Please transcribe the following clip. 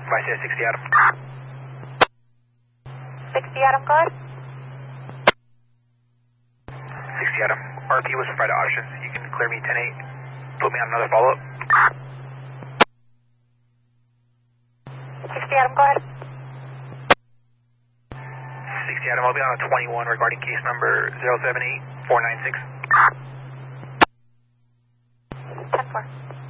Vice 60 Adam. 60 Adam, go ahead. 60 Adam. RP was provided options. You can clear me 10-8. Put me on another follow-up. 60 Adam, go ahead. 60 Adam, I'll be on a 21 regarding case number 078496. 10-4.